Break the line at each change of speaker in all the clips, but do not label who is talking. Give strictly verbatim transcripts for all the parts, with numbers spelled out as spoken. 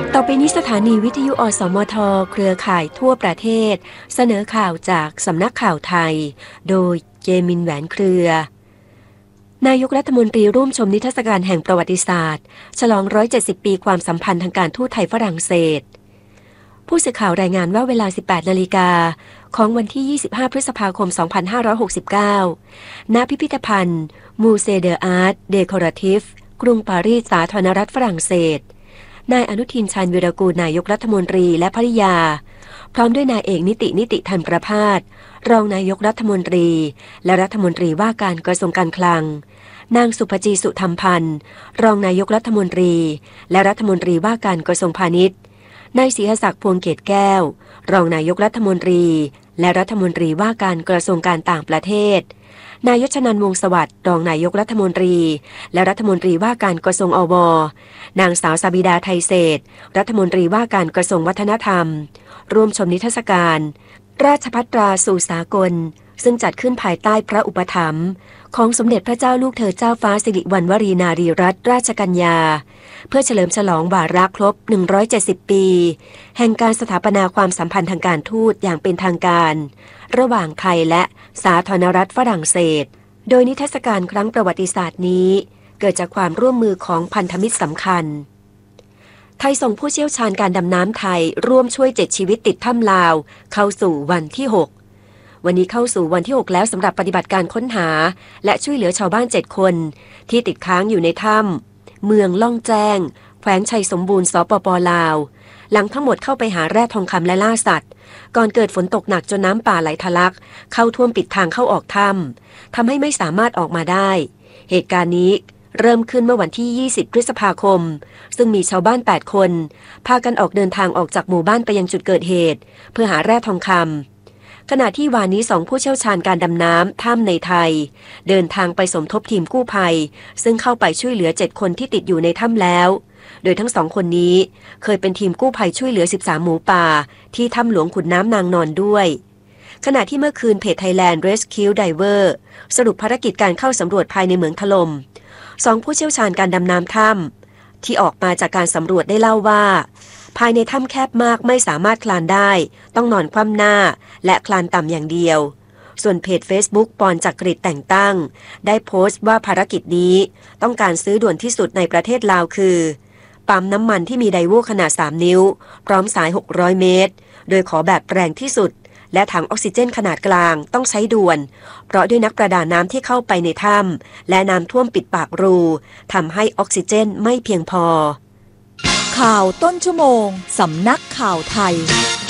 ต่อไปนี้สถานีวิทยุอสมทเครือข่ายทั่วประเทศเสนอข่าวจากสำนักข่าวไทยโดยเจมินแหวนเครือนายกรัฐมนตรีร่วมชมนิทรรศการแห่งประวัติศาสตร์ฉลองหนึ่งร้อยเจ็ดสิบปีความสัมพันธ์ทางการทูตไทยฝรั่งเศสผู้สื่อข่าวรายงานว่าเวลา สิบแปดนาฬิกาของวันที่ ยี่สิบห้า พฤษภาคม สองพันห้าร้อยหกสิบเก้า ณ พิพิธภัณฑ์มูเซเดออาร์ตเดคอราทิฟกรุงปารีสสาธารณรัฐฝรั่งเศสนายอนุทินชาญวีรกูลนายกรัฐมนตรีและภริยาพร้อมด้วยนายเอกนิตินิติธรรมประภาสรองนายกรัฐมนตรีและรัฐมนตรีว่าการกระทรวงการคลังนางสุภจีสุธรรมพันธ์รองนายกรัฐมนตรีและรัฐมนตรีว่าการกระทรวงพาณิชย์นายศรีหศักดิ์พวงเกตแก้วรองนายกรัฐมนตรีและรัฐมนตรีว่าการกระทรวงการต่างประเทศนายยศนันท์วงศ์สวัสดิ์รองนายกรัฐมนตรีและรัฐมนตรีว่าการกระทรวงอวนางสาวสบิดาไทยเศรษฐ์รัฐมนตรีว่าการกระทรวงวัฒนธรรมร่วมชมนิทรรศการราชภัตราสู่สากลซึ่งจัดขึ้นภายใต้พระอุปถัมภ์ของสมเด็จพระเจ้าลูกเธอเจ้าฟ้าสิริวัณวรีนารีรัตนราชกัญญาเพื่อเฉลิมฉลองวาระครบหนึ่งร้อยเจ็ดสิบปีแห่งการสถาปนาความสัมพันธ์ทางการทูตอย่างเป็นทางการระหว่างไทยและสาธารณรัฐฝรั่งเศสโดยนิทรรศการครั้งประวัติศาสตร์นี้เกิดจากความร่วมมือของพันธมิตรสำคัญไทยส่งผู้เชี่ยวชาญการดำน้ำไทยร่วมช่วยเจ็ดชีวิตติดถ้ำลาวเข้าสู่วันที่หกวันนี้เข้าสู่วันที่หกแล้วสำหรับปฏิบัติการค้นหาและช่วยเหลือชาวบ้านเจ็ดคนที่ติดค้างอยู่ในถ้ำเมืองล่องแจ้งแขวงชัยสมบูรณ์สปป.ลาวหลังทั้งหมดเข้าไปหาแร่ทองคำและล่าสัตว์ก่อนเกิดฝนตกหนักจนน้ำป่าไหลทะลักเข้าท่วมปิดทางเข้าออกถ้ำทำให้ไม่สามารถออกมาได้เหตุการณ์นี้เริ่มขึ้นเมื่อวันที่ยี่สิบพฤษภาคมซึ่งมีชาวบ้านแปดคนพากันออกเดินทางออกจากหมู่บ้านไปยังจุดเกิดเหตุเพื่อหาแร่ทองคำขณะที่วานนี้สองผู้เชี่ยวชาญการดำน้ำถ้ำในไทยเดินทางไปสมทบทีมกู้ภัยซึ่งเข้าไปช่วยเหลือเจ็ดคนที่ติดอยู่ในถ้ำแล้วโดยทั้งสองคนนี้เคยเป็นทีมกู้ภัยช่วยเหลือสิบสามหมูป่าที่ถ้ำหลวงขุนน้ำนางนอนด้วยขณะที่เมื่อคืนเพจ Thailand Rescue Diver สรุปภารกิจการเข้าสำรวจภายในเหมืองถล่มสองผู้เชี่ยวชาญการดำน้ำถ้ำที่ออกมาจากการสำรวจได้เล่าว่าภายในถ้ำแคบมากไม่สามารถคลานได้ต้องนอนคว่ำหน้าและคลานต่ำอย่างเดียวส่วนเพจ Facebook ปอนจักริดแต่งตั้งได้โพสต์ว่าภารกิจนี้ต้องการซื้อด่วนที่สุดในประเทศลาวคือปั๊มน้ำมันที่มีไดโวขนาดสามนิ้วพร้อมสายหกร้อยเมตรโดยขอแบบแรงที่สุดและถังออกซิเจนขนาดกลางต้องใช้ด่วนเพราะด้วยนักประดาน้ำที่เข้าไปในถ้ำและน้ำท่วมปิดปากรูทำให้ออกซิเจนไม่เพียงพอ
ข่าวต้นชั่วโมงสำนักข่าวไทย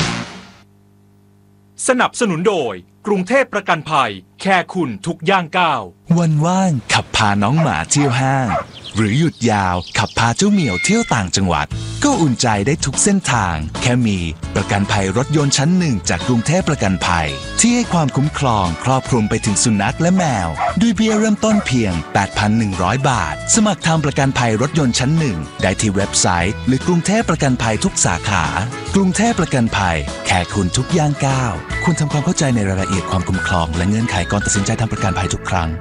สนับสนุนโดยกรุงเทพประกันภัยแค่คุณทุกย่างก้าว
วันว่างขับพาน้องหมาเที่ยวห้างหรือหยุดยาวขับพาเจ้าเหมียวเที่ยวต่างจังหวัดก็อุ่นใจได้ทุกเส้นทางแค่มีประกันภัยรถยนต์ชั้นหนึ่งจากกรุงเทพประกันภัยที่ให้ความคุ้มครองครอบคลุมไปถึงสุนัขและแมวด้วยเบี้ยเริ่มต้นเพียง แปดพันหนึ่งร้อย บาทสมัครทำประกันภัยรถยนต์ชั้นหนึ่งได้ที่เว็บไซต์หรือกรุงเทพประกันภัยทุกสาขากรุงเทพประกันภัยแค่คุณทุกย่างก้าวคุณทำความเข้าใจในรายละเอียดความคุ้มครองและเงื่อนไขก่อนตัดสินใจทำประกันภัยทุกครั้ง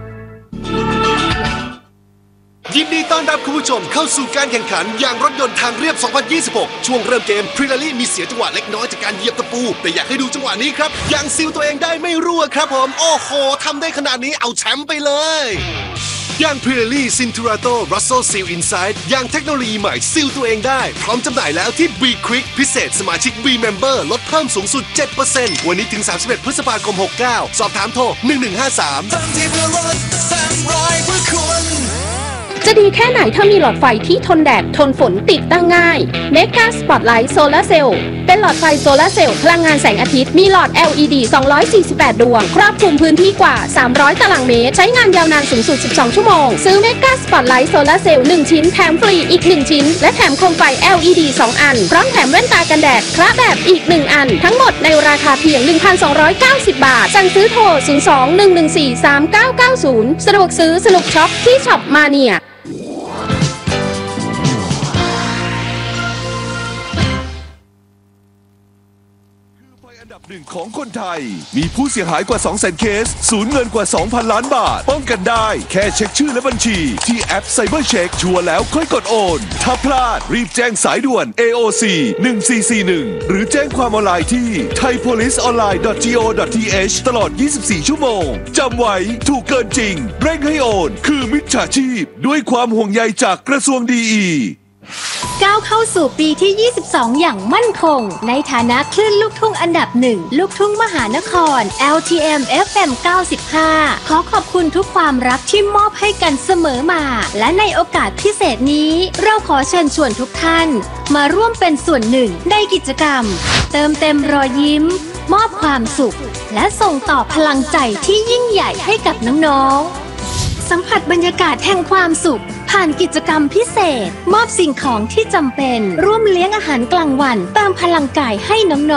ยินดีต้อนรับคุณผู้ชมเข้าสู่การแข่งขันยางรถยนต์ทางเรียบ สองพันยี่สิบหก ช่วงเริ่มเกมพรีลารี่มีเสียจังหวะเล็กน้อยจากการเหยียบตะปูแต่อยากให้ดูจังหวะนี้ครับยางซีลตัวเองได้ไม่รั่วครับผมโอ้โหทำได้ขนาดนี้เอาแชมป์ไปเลยยางพรีลารี่ซินทูราโตรัสเซลซีลอินไซด์ยางเทคโนโลยีใหม่ซีลตัวเองได้พร้อมจำหน่ายแล้วที่ B Quick พิเศษสมาชิก B Member ลดเพิ่มสูงสุด เจ็ดเปอร์เซ็นต์ วันนี้ถึงสามสิบเอ็ดพฤษภาคมหกเก้าสอบถามโทรหนึ่งหนึ่งห้าสามทันทีเพื่อรถแซงรอยเพื่อคุณ
จะดีแค่ไหนถ้ามีหลอดไฟที่ทนแดดทนฝนติดตั้งง่าย Mega Spotlight Solar Cell เป็นหลอดไฟโซลาร์เซลล์พลังงานแสงอาทิตย์มีหลอด แอล อี ดี สองร้อยสี่สิบแปด ดวงครอบคลุมพื้นที่กว่าสามร้อยตารางเมตรใช้งานยาวนานสูงสุดสิบสองชั่วโมงซื้อ Mega Spotlight Solar Cell หนึ่งชิ้นแถมฟรีอีกหนึ่งชิ้นและแถมโคมไฟ แอล อี ดี สองอันพร้อมแถมแว่นตากันแดดคละแบบอีกหนึ่งอันทั้งหมดในราคาเพียง หนึ่งพันสองร้อยเก้าสิบ บาทสั่งซื้อโทรศูนย์ สอง หนึ่ง หนึ่ง สี่ สาม เก้า เก้า ศูนย์สะดวกซื้อสนุกช็อปที่ช็อปมาเนีย
ดับหนึ่งของคนไทยมีผู้เสียหายกว่า สองแสน เคสสูญเงินกว่า สองพัน ล้านบาทป้องกันได้แค่เช็คชื่อและบัญชีที่แอป Cyber Check ชัวร์แล้วค่อยกดโอนถ้าพลาดรีบแจ้งสายด่วน เอ โอ ซี หนึ่งสี่สี่หนึ่งหรือแจ้งความออนไลน์ที่ ไทยโพลิสออนไลน์ ดอท จี โอ ดอท ที เอช ตลอด ยี่สิบสี่ ชั่วโมงจำไว้ถูกเกินจริงเร่งให้โอนคือมิจฉาชีพด้วยความห่วงใยจากกระทรวงดีอี
ก้าวเข้าสู่ปีที่ ยี่สิบสอง อย่างมั่นคงในฐานะคลื่นลูกทุ่งอันดับหนึ่งลูกทุ่งมหานคร แอล ที เอ็ม เอฟ เอ็ม เก้าสิบห้า ขอขอบคุณทุกความรักที่มอบให้กันเสมอมาและในโอกาสพิเศษนี้เราขอเชิญชวนทุกท่านมาร่วมเป็นส่วนหนึ่งในกิจกรรมเติมเต็มรอยยิ้มมอบความสุขและส่งต่อพลังใจที่ยิ่งใหญ่ให้กับน้องๆสัมผัสบรรยากาศแห่งความสุขผ่านกิจกรรมพิเศษมอบสิ่งของที่จำเป็นร่วมเลี้ยงอาหารกลางวันเติมพลังกายให้น้องๆ